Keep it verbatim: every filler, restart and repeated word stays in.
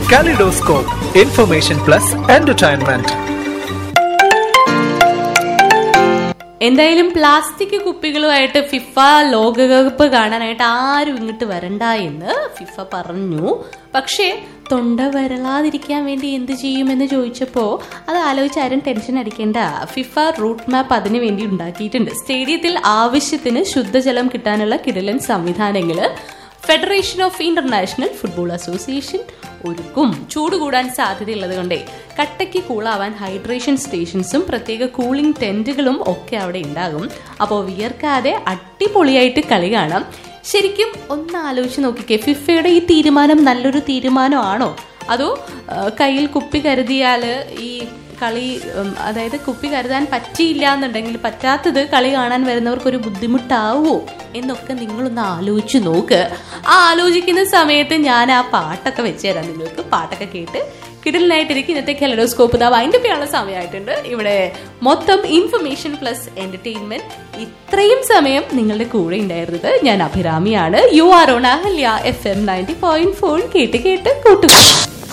Kaleidoscope, information plus entertainment. എന്തായാലും plastic കുപ്പികളുമായിട്ട് FIFA ലോകകപ്പ് കാണാനായിട്ട് ആരും ഇങ്ങോട്ട് വരണ്ട എന്ന് ഫിഫ പറഞ്ഞു. പക്ഷേ തൊണ്ട വരളാതിരിക്കാൻ വേണ്ടി എന്ത് ചെയ്യുമെന്ന് ചോദിച്ചപ്പോൾ അത് ആലോചിച്ച് ആരും ടെൻഷൻ അടിക്കേണ്ട. ഫിഫ റൂട്ട് മാപ്പ് അതിനു വേണ്ടി ഉണ്ടാക്കിയിട്ടുണ്ട്. സ്റ്റേഡിയത്തിൽ ആവശ്യത്തിന് ശുദ്ധജലം കിട്ടാനുള്ള കിടിലൻ സംവിധാനങ്ങൾ federation of international football association ഒരുക്കും. ചൂട് കൂടാൻ സാധ്യതയുള്ളത് കൊണ്ടേ കട്ടയ്ക്ക് കൂളാവാൻ ഹൈഡ്രേഷൻ സ്റ്റേഷൻസും പ്രത്യേക കൂളിംഗ് ടെന്റുകളും ഒക്കെ അവിടെ ഉണ്ടാകും. അപ്പോൾ വിയർക്കാതെ അടിപൊളിയായിട്ട് കളി കാണാം. ശരിക്കും ഒന്ന് ആലോചിച്ച് നോക്കിക്കേ, ഫിഫയുടെ ഈ തീരുമാനം നല്ലൊരു തീരുമാനമാണോ? അതോ കയ്യിൽ കുപ്പി കരുതിയാൽ ഈ കളി, അതായത് കുപ്പി കരുതാൻ പറ്റിയില്ല എന്നുണ്ടെങ്കിൽ പറ്റാത്തത് കളി കാണാൻ വരുന്നവർക്കൊരു ബുദ്ധിമുട്ടാവോ എന്നൊക്കെ നിങ്ങളൊന്ന് ആലോചിച്ച് നോക്ക്. ആ ആലോചിക്കുന്ന സമയത്ത് ഞാൻ ആ പാട്ടൊക്കെ വെച്ച് തരാം നിങ്ങൾക്ക്. പാട്ടൊക്കെ കേട്ട് കിടലിനായിട്ടിരിക്കും. ഇന്നത്തെ കെലഡോസ്കോപ്പ് ഇതാ വൈൻഡ് അപ്പ് ചെയ്യാനുള്ള സമയമായിട്ടുണ്ട്. ഇവിടെ മൊത്തം ഇൻഫർമേഷൻ പ്ലസ് എന്റർടൈൻമെന്റ്. ഇത്രയും സമയം നിങ്ങളുടെ കൂടെ ഉണ്ടായിരുന്നത് ഞാൻ അഭിരാമിയാണ്. You are on Ahalya F M ninety point four. കേട്ട് കേട്ട് കൂട്ടുക.